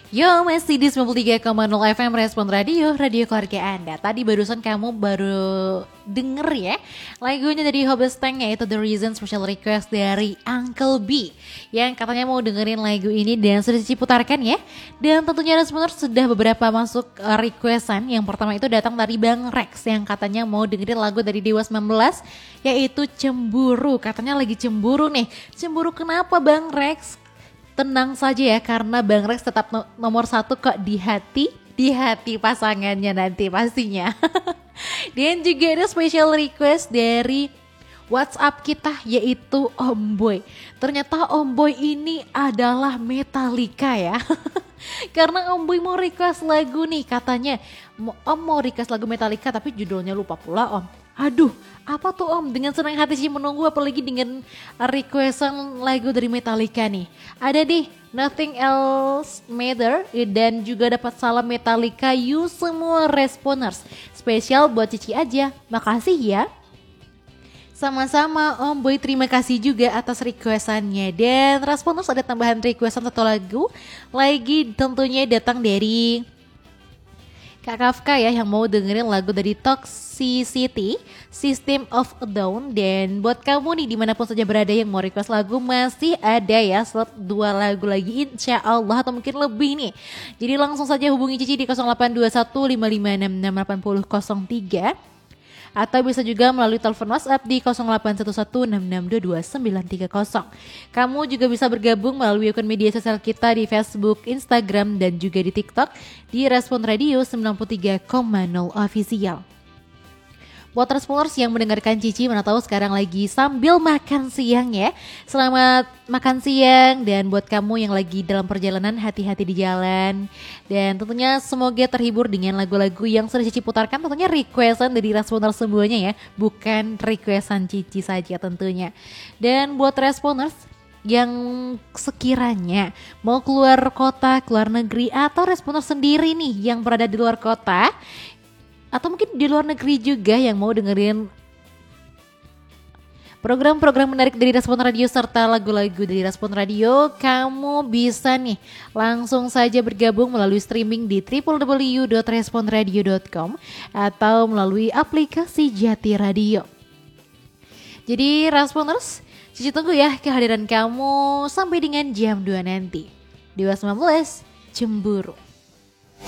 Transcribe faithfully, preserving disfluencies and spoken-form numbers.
Yo, masih di sembilan puluh tiga koma nol F M Respon Radio, radio keluarga Anda. Tadi barusan kamu baru denger ya lagunya dari Hobestang, yaitu The Reason Special Request dari Uncle B, yang katanya mau dengerin lagu ini dan sudah Cici putarkan ya. Dan tentunya Responders sudah beberapa masuk uh, requestan. Yang pertama itu datang dari Bang Rex yang katanya mau dengerin lagu dari Dewa sembilan belas, yaitu Cemburu. Katanya lagi cemburu nih. Cemburu kenapa Bang Rex? Tenang saja ya, karena Bang Rex tetap no- nomor satu kok di hati, di hati pasangannya nanti pastinya. Dan juga ada special request dari WhatsApp kita, yaitu Om Boy. Ternyata Om Boy ini adalah Metallica ya. Karena Om Boy mau request lagu nih, katanya Om mau request lagu Metallica tapi judulnya lupa pula Om. Aduh, apa tuh Om? Dengan senang hati sih menunggu, apalagi dengan requestan lagu dari Metallica nih. Ada nih Nothing Else Matter, dan juga dapat salam Metallica you semua Responders. Spesial buat Cici aja. Makasih ya. Sama-sama Om Boy, terima kasih juga atas requestannya. Dan Responders ada tambahan requestan satu lagu lagi, tentunya datang dari Kak Kafka ya, yang mau dengerin lagu dari Toxicity, System of a Down. Dan buat kamu nih dimanapun saja berada yang mau request lagu, masih ada ya slot dua lagu lagi insya Allah, atau mungkin lebih nih. Jadi langsung saja hubungi Cici di nol delapan dua satu lima lima enam enam delapan nol nol tiga, atau bisa juga melalui telepon WhatsApp di nol delapan satu satu enam enam dua dua sembilan tiga nol. Kamu juga bisa bergabung melalui akun media sosial kita di Facebook, Instagram, dan juga di TikTok di Respon Radio sembilan puluh tiga koma nol Official. Buat Responders yang mendengarkan Cici, mana tahu sekarang lagi sambil makan siang ya. Selamat makan siang. Dan buat kamu yang lagi dalam perjalanan, hati-hati di jalan. Dan tentunya semoga terhibur dengan lagu-lagu yang sudah Cici putarkan. Tentunya requestan dari Responders semuanya ya, bukan requestan Cici saja tentunya. Dan buat Responders yang sekiranya mau keluar kota, keluar negeri, atau Responders sendiri nih yang berada di luar kota, atau mungkin di luar negeri juga yang mau dengerin program-program menarik dari Respon Radio serta lagu-lagu dari Respon Radio, kamu bisa nih langsung saja bergabung melalui streaming di w w w dot responradio dot com atau melalui aplikasi Jati Radio. Jadi Responders, Cici tunggu ya kehadiran kamu sampai dengan jam dua nanti. Dewa sembilan belas, Cemburu.